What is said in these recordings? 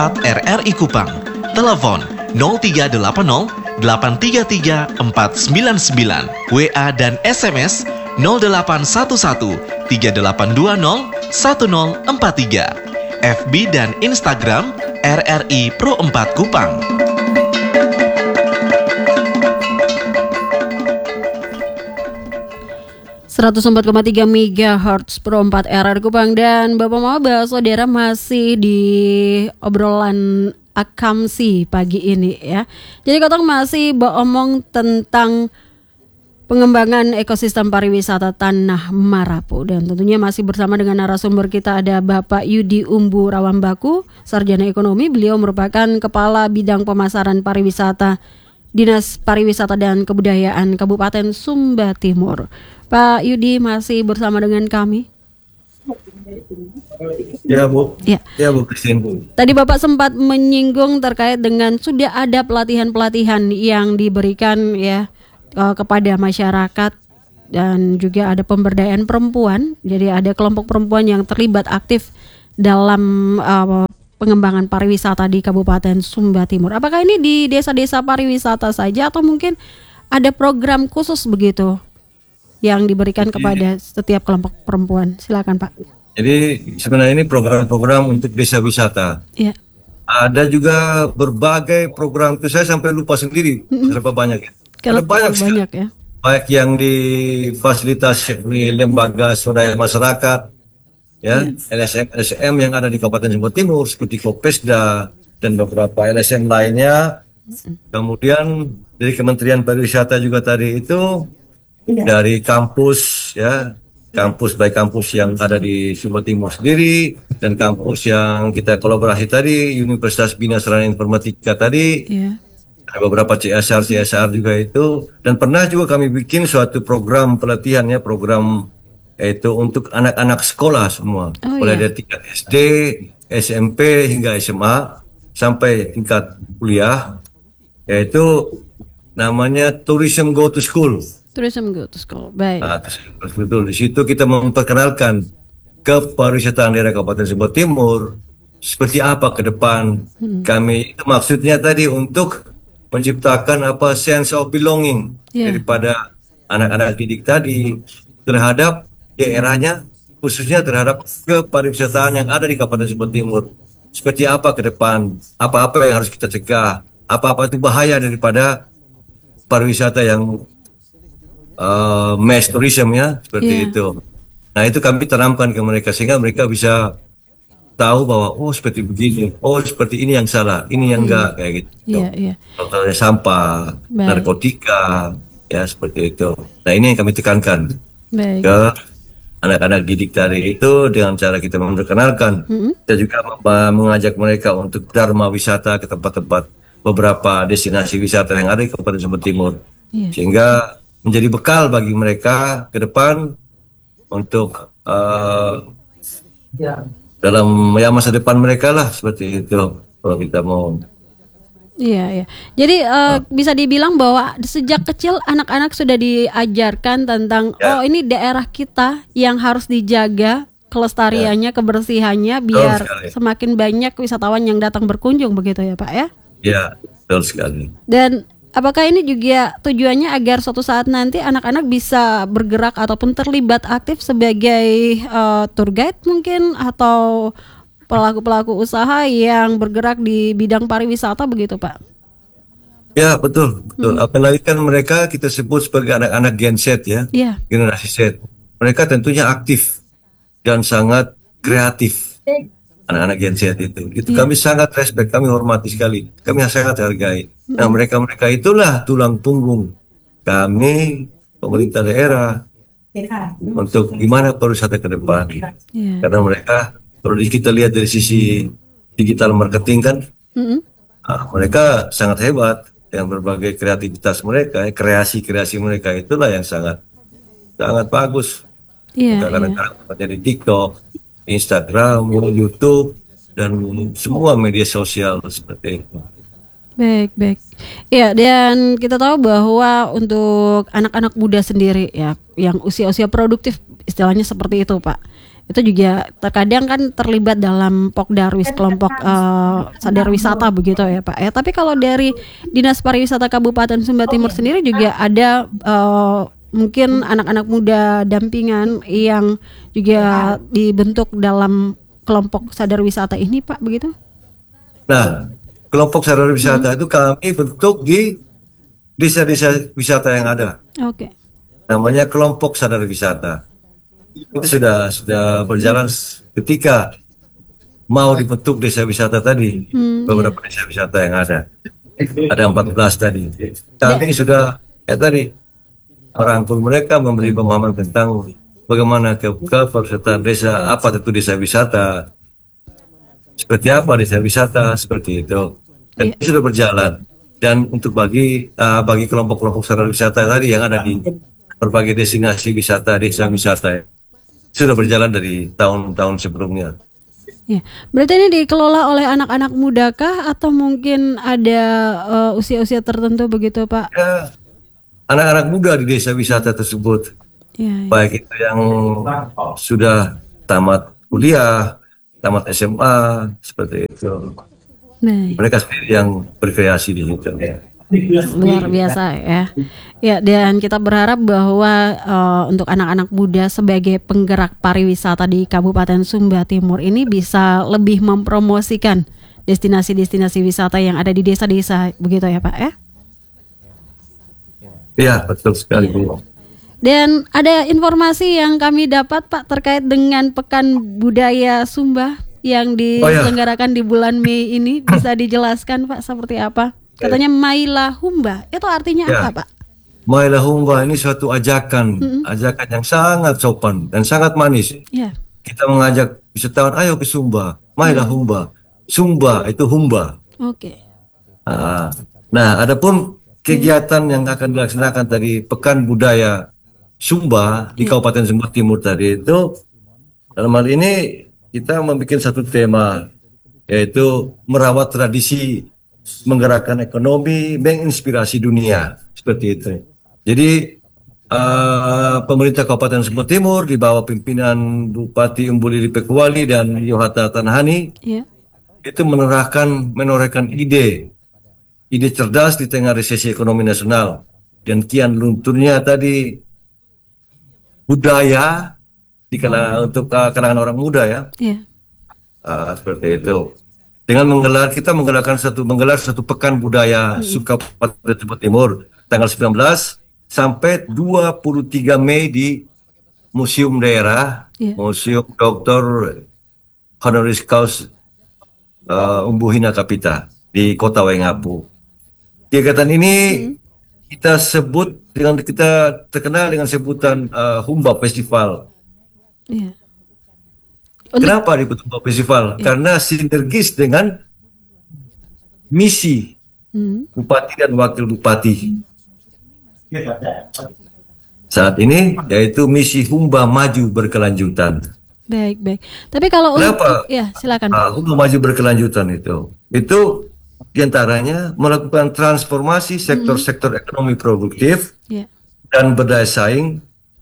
4 RRI Kupang. Telepon 0380 833 499, WA dan SMS 0811 3820 1043, FB dan Instagram RRI Pro 4 Kupang. ...104,3 MHz Pro 4 RRI Kupang. Dan Bapak Mama Saudara masih di obrolan Akamsi pagi ini ya. Jadi kita masih beromong tentang pengembangan ekosistem pariwisata Tanah Marapu. Dan tentunya masih bersama dengan narasumber kita ada Bapak Yudi Umbu Rawambaku, Sarjana Ekonomi. Beliau merupakan Kepala Bidang Pemasaran Pariwisata Dinas Pariwisata dan Kebudayaan Kabupaten Sumba Timur. Pak Yudi masih bersama dengan kami. Ya Bu, ya Bu Christine. Tadi Bapak sempat menyinggung terkait dengan sudah ada pelatihan-pelatihan yang diberikan ya kepada masyarakat dan juga ada pemberdayaan perempuan. Jadi ada kelompok perempuan yang terlibat aktif dalam pengembangan pariwisata di Kabupaten Sumba Timur. Apakah ini di desa-desa pariwisata saja atau mungkin ada program khusus begitu yang diberikan kepada setiap kelompok perempuan? Silakan Pak. Jadi sebenarnya ini program-program untuk desa wisata. Iya. Ada juga berbagai program itu saya sampai lupa sendiri berapa banyak ya. Ada banyak ya. Baik yang difasilitasi oleh lembaga swadaya masyarakat, ya, LSM yang ada di Kabupaten Sumba Timur seperti Kopesda dan beberapa LSM lainnya. Kemudian dari Kementerian Pariwisata juga tadi itu dari kampus ya. Kampus baik kampus yang ada di Sumba Timur sendiri dan kampus yang kita kolaborasi tadi Universitas Bina Sarana Informatika tadi, ada beberapa CSR juga itu, dan pernah juga kami bikin suatu program pelatihan ya, program yaitu untuk anak-anak sekolah semua, mulai dari tingkat SD, SMP hingga SMA sampai tingkat kuliah, yaitu namanya Tourism Go to School. Tourism Go to School, baik. Nah, betul. Di situ kita memperkenalkan kepariwisataan daerah Kabupaten Sumba Timur seperti apa ke depan. Kami itu maksudnya tadi untuk menciptakan sense of belonging daripada anak-anak didik tadi terhadap daerahnya, khususnya terhadap kepariwisataan yang ada di Kabupaten Sumba Timur. Seperti apa ke depan, apa-apa yang harus kita cegah, apa-apa itu bahaya daripada pariwisata yang mass tourism ya, seperti itu. Nah itu kami tanamkan ke mereka sehingga mereka bisa tahu bahwa seperti begini, seperti ini yang salah, ini yang enggak, kayak gitu. Contohnya sampah, narkotika, ya seperti itu. Nah ini yang kami tekankan ke anak-anak didik tadi itu dengan cara kita memperkenalkan. Kita juga mengajak mereka untuk dharma wisata ke tempat-tempat beberapa destinasi wisata yang ada di Kabupaten Sumba Timur, sehingga menjadi bekal bagi mereka ke depan untuk dalam masa depan mereka lah, seperti itu kalau kita mau. Iya. Jadi bisa dibilang bahwa sejak kecil anak-anak sudah diajarkan tentang ini daerah kita yang harus dijaga kelestariannya, kebersihannya biar semakin banyak wisatawan yang datang berkunjung, begitu ya Pak ya? Iya, betul sekali. Dan apakah ini juga tujuannya agar suatu saat nanti anak-anak bisa bergerak ataupun terlibat aktif sebagai tour guide mungkin atau pelaku-pelaku usaha yang bergerak di bidang pariwisata begitu Pak? Ya betul. Apalagi kan mereka kita sebut sebagai anak-anak Gen Z ya, generasi Z. Mereka tentunya aktif dan sangat kreatif. Anak-anak Gen Z itu kami sangat respect, kami hormati sekali, kami sangat hargai. Nah mereka itulah tulang punggung kami pemerintah daerah untuk gimana pariwisata ke depan. Karena mereka kalau kita lihat dari sisi digital marketing kan, mereka sangat hebat yang berbagai kreativitas mereka, kreasi mereka itulah yang sangat bagus. Kadang-kadang di TikTok, Instagram, YouTube, dan semua media sosial seperti itu. Baik. Ya, dan kita tahu bahwa untuk anak-anak muda sendiri ya, yang usia-usia produktif istilahnya seperti itu Pak. itu juga terkadang kan terlibat dalam Pokdarwis kelompok sadar wisata begitu ya Pak ya. Tapi kalau dari Dinas Pariwisata Kabupaten Sumba Timur sendiri juga ada mungkin anak-anak muda dampingan yang juga dibentuk dalam kelompok sadar wisata ini Pak begitu? Nah, kelompok sadar wisata itu kami bentuk di desa-desa wisata yang ada. Oke. Namanya kelompok sadar wisata. Itu sudah berjalan ketika mau dibentuk desa wisata tadi. Beberapa desa wisata yang ada. Ada 14 tadi. Kami sudah tadi merangkul mereka, memberi pemahaman tentang bagaimana ke pariwisata desa, apa itu desa wisata, seperti apa desa wisata, seperti itu. Dan itu sudah berjalan. Dan untuk bagi kelompok-kelompok sadar wisata tadi yang ada di berbagai destinasi wisata, desa wisata, sudah berjalan dari tahun-tahun sebelumnya. Ya, berarti ini dikelola oleh anak-anak muda kah atau mungkin ada usia-usia tertentu begitu Pak? Ya, anak-anak muda di desa wisata tersebut, baik itu yang sudah tamat kuliah, tamat SMA, seperti itu. Mereka sendiri yang berkreasi di situ. Luar biasa ya. Ya, dan kita berharap bahwa untuk anak-anak muda sebagai penggerak pariwisata di Kabupaten Sumba Timur ini bisa lebih mempromosikan destinasi-destinasi wisata yang ada di desa-desa begitu ya Pak ya? Iya, betul sekali Bu. Dan ada informasi yang kami dapat Pak terkait dengan Pekan Budaya Sumba yang diselenggarakan di bulan Mei ini, bisa dijelaskan Pak seperti apa? Katanya Maila Humba, itu artinya apa Pak? Maila Humba ini suatu ajakan yang sangat sopan dan sangat manis. Kita mengajak wisatawan, ayo ke Sumba, Maila Humba. Sumba itu Humba. Oke. Nah, adapun kegiatan yang akan dilaksanakan tadi Pekan Budaya Sumba di Kabupaten Sumba Timur tadi itu, dalam hal ini kita membuat satu tema, yaitu merawat tradisi, menggerakkan ekonomi, menginspirasi dunia, seperti itu. Jadi pemerintah Kabupaten Sumba Timur di bawah pimpinan Bupati Umbuli Pekuali dan Yohata Tanahani itu menorehkan ide cerdas di tengah resesi ekonomi nasional dan kian lunturnya tadi budaya untuk kalangan orang muda ya. Seperti itu. Dengan menggelar satu pekan budaya Kabupaten Sumba Timur tanggal 19 sampai 23 Mei di Museum Daerah, Museum Dr. Honoris Causa Umbuhina Kapita di Kota Waingapu. Kegiatan ini kita terkenal dengan sebutan Humba Festival. Kenapa disebut Humba Festival? Karena sinergis dengan misi Bupati dan Wakil Bupati saat ini, yaitu misi Humba Maju Berkelanjutan. Baik. Tapi kalau kenapa? Silakan. Humba Maju Berkelanjutan itu diantaranya melakukan transformasi sektor-sektor ekonomi produktif dan berdaya saing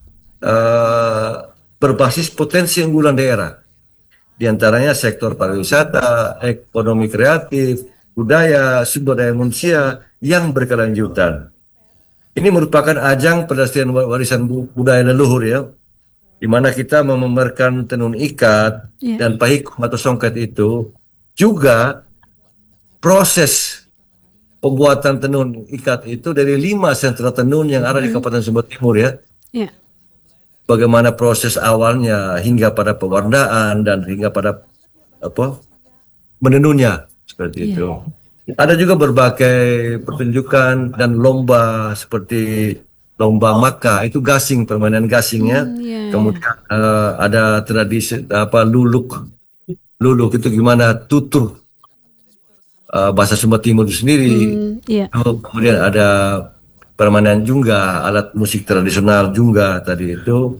berbasis potensi unggulan daerah. Di antaranya sektor pariwisata, ekonomi kreatif, budaya, sumber daya manusia yang berkelanjutan. Ini merupakan ajang pelestarian warisan budaya leluhur ya, di mana kita memamerkan tenun ikat dan pahikum atau songket itu, juga proses pembuatan tenun ikat itu dari 5 sentra tenun yang ada di Kabupaten Sumba Timur ya. Bagaimana proses awalnya hingga pada pewarnaan dan hingga pada menenunnya, seperti itu. Ada juga berbagai pertunjukan dan lomba seperti lomba maka, itu gasing, permainan gasing ya. Kemudian ada tradisi luluk itu gimana tutur bahasa Sumba Timur itu sendiri. Kemudian ada permainan juga, alat musik tradisional juga tadi itu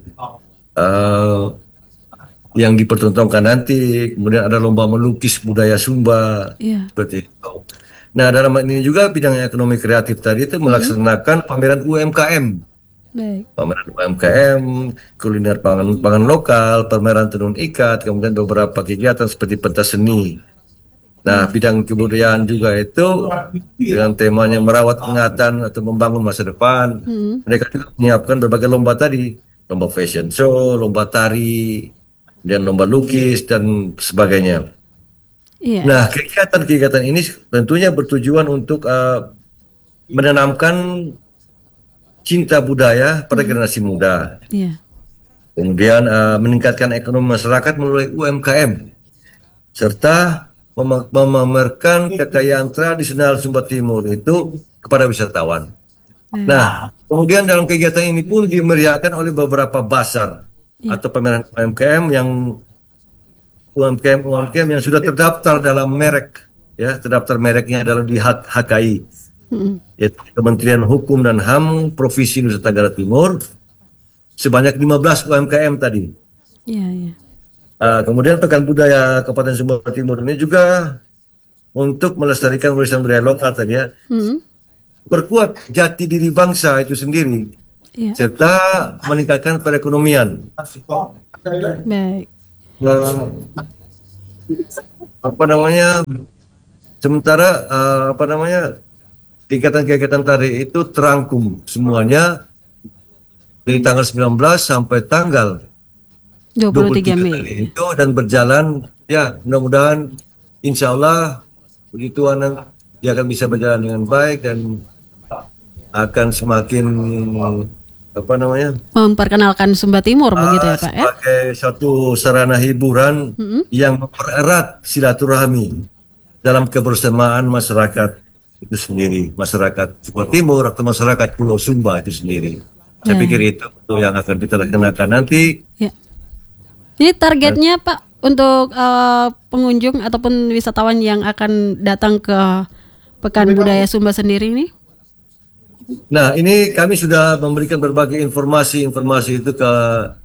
yang dipertontonkan nanti. Kemudian ada lomba melukis budaya Sumba, seperti itu. Nah, dalam ini juga bidang ekonomi kreatif tadi itu melaksanakan pameran UMKM Baik. pameran UMKM, kuliner pangan lokal, pameran tenun ikat, kemudian beberapa kegiatan seperti pentas seni. Nah, bidang kebudayaan juga itu dengan temanya merawat ingatan atau membangun masa depan. Mereka juga menyiapkan berbagai lomba tadi, lomba fashion show, lomba tari, dan lomba lukis dan sebagainya. Iya. Nah, kegiatan-kegiatan ini tentunya bertujuan untuk menanamkan cinta budaya pada generasi muda. Iya. Kemudian meningkatkan ekonomi masyarakat melalui UMKM serta memamerkan kekayaan tradisional Sumba Timur itu kepada wisatawan. Nah, kemudian dalam kegiatan ini pun dimeriahkan oleh beberapa basar atau pameran UMKM yang sudah terdaftar dalam merek, ya, terdaftar mereknya dalam di HKI, yaitu Kementerian Hukum dan HAM Provinsi Nusa Tenggara Timur, sebanyak 15 UMKM tadi. Iya, iya. Kemudian Pekan Budaya Kabupaten Sumba Timur ini juga untuk melestarikan warisan budaya lokal tadi, ya, perkuat jati diri bangsa itu sendiri, Iya. serta meningkatkan perekonomian. Baik. Sementara kegiatan-kegiatan tadi itu terangkum semuanya dari tanggal 19 sampai tanggal 23 Mei. tadi itu, dan berjalan, ya, mudah-mudahan insya Allah begitu dia akan bisa berjalan dengan baik dan akan semakin Memperkenalkan Sumba Timur begitu ya Pak ya? sebagai satu sarana hiburan yang mempererat silaturahmi dalam kebersamaan masyarakat itu sendiri, masyarakat Sumba Timur atau masyarakat Pulau Sumba itu sendiri. Saya pikir itu yang akan kita laksanakan nanti. Ya. Ini targetnya Pak untuk pengunjung ataupun wisatawan yang akan datang ke Pekan Budaya Sumba sendiri ini? Nah, ini kami sudah memberikan berbagai informasi itu ke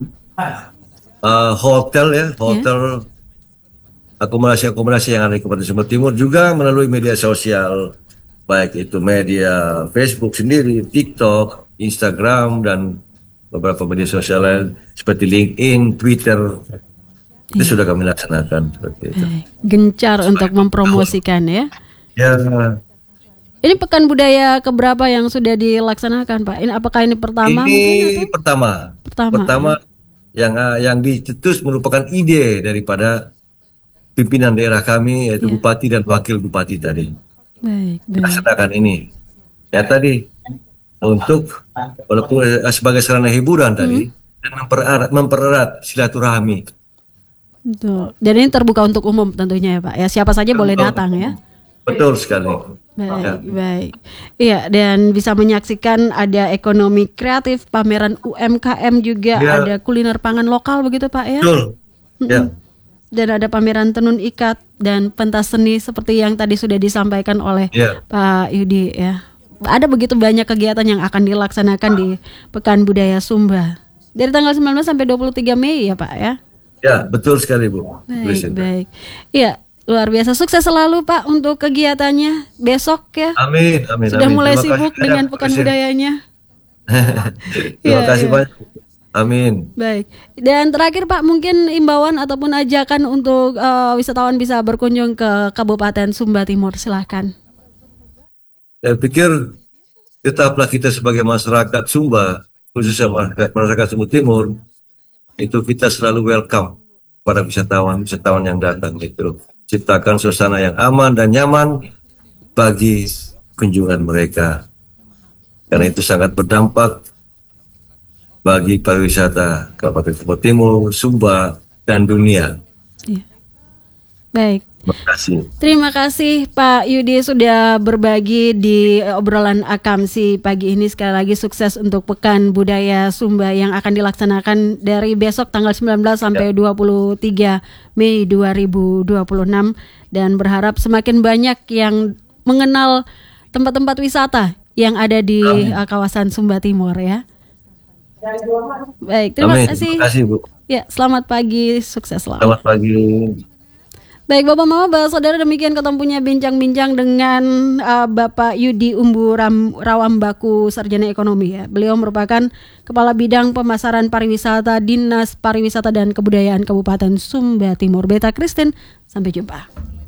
hotel, ya, hotel, akomodasi yang ada di Kabupaten Sumba Timur, juga melalui media sosial, baik itu media Facebook sendiri, TikTok, Instagram, dan beberapa media sosial lain seperti LinkedIn, Twitter. Itu sudah kami laksanakan seperti itu. Gencar untuk mempromosikan ya. Ya. Ini Pekan Budaya keberapa yang sudah dilaksanakan Pak? Ini apakah ini pertama? Ini pertama. Pertama. Yang dicetus merupakan ide daripada pimpinan daerah kami, yaitu Bupati dan Wakil Bupati tadi. Baik. Laksanakan ini. Ya tadi untuk walaupun sebagai sarana hiburan tadi, dan mempererat silaturahmi. Betul. Dan ini terbuka untuk umum tentunya ya Pak. Ya siapa saja boleh datang ya. Betul sekali. Baik. Iya, dan bisa menyaksikan ada ekonomi kreatif, pameran UMKM juga, ada kuliner pangan lokal begitu Pak ya? Betul. Ya. Dan ada pameran tenun ikat dan pentas seni seperti yang tadi sudah disampaikan oleh Pak Yudi ya. Ada begitu banyak kegiatan yang akan dilaksanakan di Pekan Budaya Sumba. Dari tanggal 19 sampai 23 Mei ya Pak ya? Ya, betul sekali Bu. Baik. Iya. Luar biasa, sukses selalu Pak untuk kegiatannya besok ya. Amin. Sudah mulai sibuk dengan Pekan Budayanya. Terima kasih banyak. Amin. Baik. Dan terakhir Pak, mungkin imbauan ataupun ajakan untuk wisatawan bisa berkunjung ke Kabupaten Sumba Timur, silahkan. Saya pikir tetaplah kita sebagai masyarakat Sumba, khususnya masyarakat Sumba Timur, itu kita selalu welcome pada wisatawan yang datang itu. Ciptakan suasana yang aman dan nyaman bagi kunjungan mereka, karena itu sangat berdampak bagi pariwisata Kabupaten Sumba Timur, Sumba, dan dunia. Ya. Baik. Terima kasih Pak Yudi sudah berbagi di obrolan Akamsi pagi ini. Sekali lagi sukses untuk Pekan Budaya Sumba yang akan dilaksanakan dari besok tanggal 19 sampai 23 Mei 2026, dan berharap semakin banyak yang mengenal tempat-tempat wisata yang ada di kawasan Sumba Timur ya. Baik, terima kasih. Terima kasih Bu. Ya, selamat pagi, sukses selalu. Selamat pagi. Baik Bapak Mama, Saudara, demikian kita punya bincang-bincang dengan Bapak Yudi Umbu Rawambaku, Sarjana Ekonomi ya. Beliau merupakan Kepala Bidang Pemasaran Pariwisata Dinas Pariwisata dan Kebudayaan Kabupaten Sumba Timur. Beta Christine, sampai jumpa.